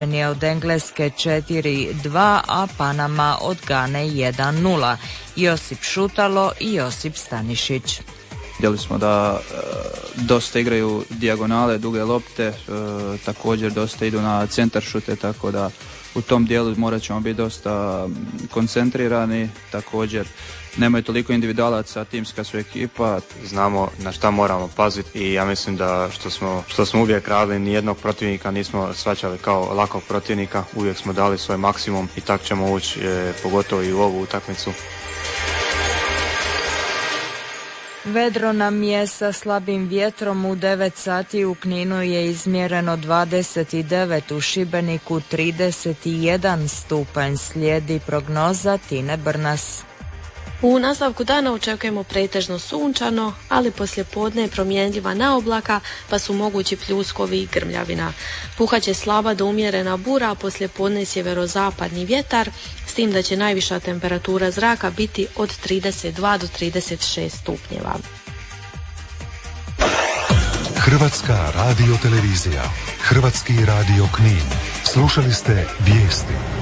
je od Engleske 4-2, a Panama od Gane 1-0. Josip Šutalo i Josip Stanišić. Vidjeli smo da dosta igraju dijagonale, duge lopte, također dosta idu na centar šute, tako da u tom dijelu morat ćemo biti dosta koncentrirani. Također nemaju toliko individualaca, timska su ekipa. Znamo na šta moramo paziti i ja mislim da što smo uvijek radili, nijednog protivnika nismo shvaćali kao lakog protivnika, uvijek smo dali svoj maksimum i tako ćemo ući pogotovo i u ovu utakmicu. Vedro nam je sa slabim vjetrom. U 9 sati u Kninu je izmjereno 29, u Šibeniku 31 stupanj. Slijedi prognoza Tine Brnas. U nastavku dana očekujemo pretežno sunčano, ali poslijepodne je promjenljiva naoblaka, pa su mogući pljuskovi i grmljavina. Puhaće slaba do umjerena bura, a poslijepodne sjeverozapadni vjetar, s tim da će najviša temperatura zraka biti od 32 do 36 stupnjeva. Hrvatska radiotelevizija, Hrvatski radio Knin. Slušali ste vijesti.